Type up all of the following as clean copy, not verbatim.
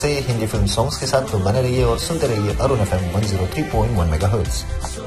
से Hindi film songs के साथ तो बने रहिए और सुनते रहिए अरुण FM 103.1 मेगाहर्ट्ज।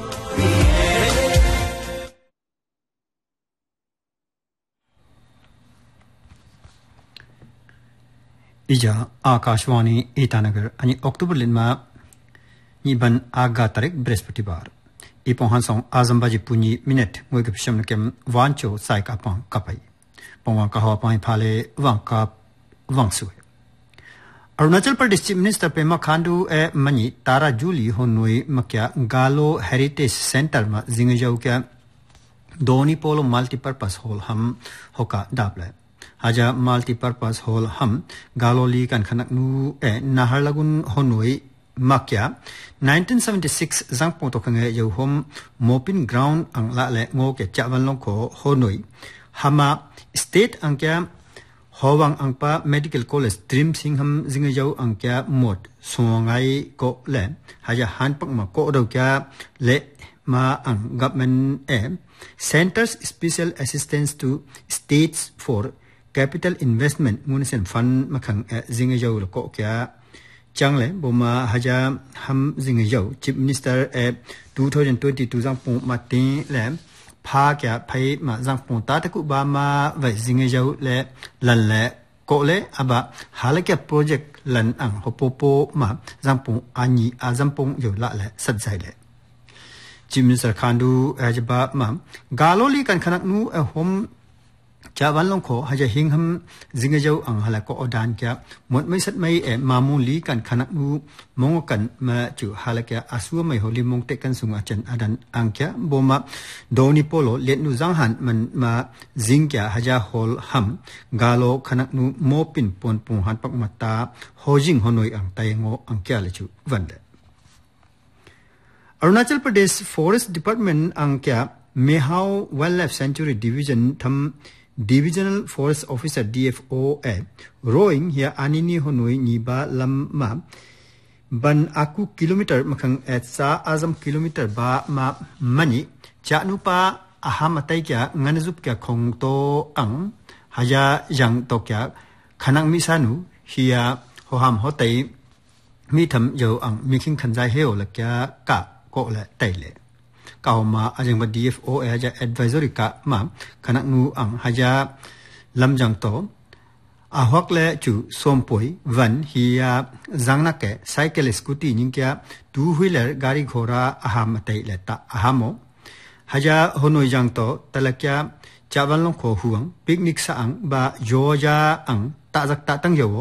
इजा आकाशवाणी ईटानगर अनि अक्टोबर लिनमा निबन आगा तारिक बृहस्पतिबार इपोहांसों आजमबाजी पुनी मिनट मोइगपिशम केम वांचो साइका पां कपाई पोंवा का हवा पाई फाले वांका वांगसु अरुणाचल Pradesh chief minister Pema Khandu a money तारा जूली होनुई मक्या गालो हेरिटेज सेंटर मा जिंगजाउ क्या दोनी पोलो मल्टीपर्पस हॉल हम होका दाबले हाजा मल्टीपर्पस हॉल हम गालोली kan khanak nu e naharlagun honoi makya 1976 jangpo to khange yo hom mopin ground angla le ngo ke chawan long ko honoi hama state angkya howang angpa medical college dream singham jingayau angkya mot songai ko le haja hanpak ma ko do kya le ma ang government centers special assistance to states for capital investment municipal fund makhang jingayau ko kya changle boma haja ham jingayau chief minister 2022 jangpo matin le pha kya phai ma jangpo ta taku ba ma vai jingayau le lan le ko le aba halakya project lan ang hopopo ma jangpo ani azampong yo la le satsai le chief minister khandu ajaba ma galoli kan khanak nu hom chawan long kho haja hingham jingajau ang hala ko odan kya mot mai sat mai mamuli kan khanak nu mong kan ma chu hala kya asu mai holi mong te kan sunga chen adan ang kya boma doni polo let nu jang han man ma jing kya haja hol ham galo khanak nu mopin pon pung han pak mata hojing honoi ang taingo ang kya le chu wande Arunachal Pradesh Forest Department ang kya Mehau Wildlife Sanctuary Division tham Divisional Forest Officer DFO rowing here anini honoi niba lamma ban aku kilometer makhang sa azam kilometer ba ma mani cha nupa ahamatai kya nganazup kya khong to ang haja yang to kya khanang misanu hiya hoham hotai mi tham yo ang miking khanjai heo la kya ka ko la taile kauma ajeng ba DFO haja advisory ka ma khanak nu ang haja lamjang to ahok le chu sompoi van hiya jangna ke cycle scooty ningkya two wheeler gari ghora aham tai le ta ahamo haja honoi jang to talakya chawalong kho huang picnic sa ang ba yoja ang ta jak ta tang yo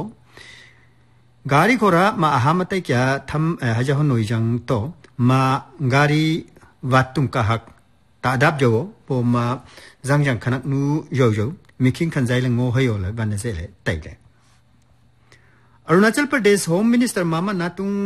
gari ghora ma aham tai kya tham haja honoi jang to ma gari watung ka hak ta dap jo po ma jangjang khanak nu yo yo miking khanjai le ngo hayo le ban se le tai le Arunachal Pradesh Home Minister Mama Natung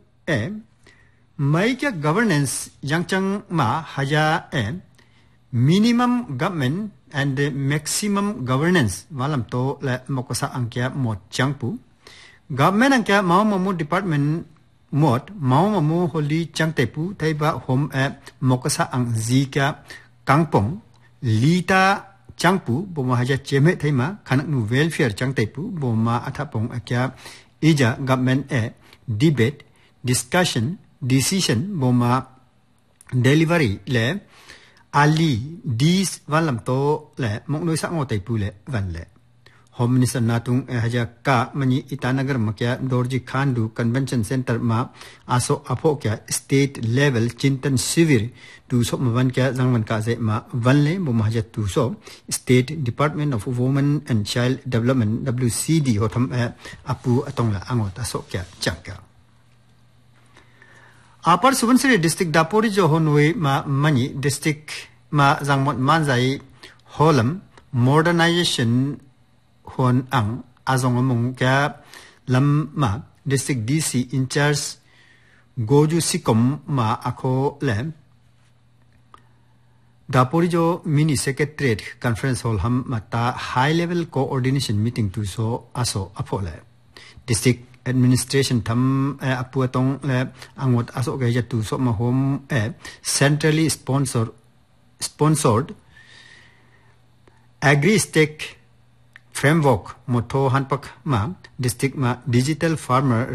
mai kya governance jangchang ma haja minimum government and the maximum governance walam to le mokosa angkya mot changpu government angkya mamu department mot mamu holi changtepu thaiba home mokasa ang zika kangpong lita changpu boma haja cheme thaima khanak nu welfare changtepu boma athapong akya ija government debate discussion decision boma delivery le ali dis walam to le moknoi sa ngotai pu le van le Home Minister Natung haja ka mani Itanagar makya Dorji Khandu Convention Center ma aso apo kya state level chintan sivir tu so mawan kya jangman ka se ma vanle bo haja tu so State Department of Women and Child Development WCD hotham apu atongla angot aso kya chakya Upper Subansiri District Dapori jo honoi ma mani district ma jangmot manjai holam modernization hon ang azong among kya lam ma district DC in charge goju sikom ma ako le daporijo mini secretariat conference hall ham mata high level coordination meeting tu so aso apole district administration tham apuatong le angot aso ga tu so ma home centrally sponsored agri stake framework motho hanpak ma district ma digital farmer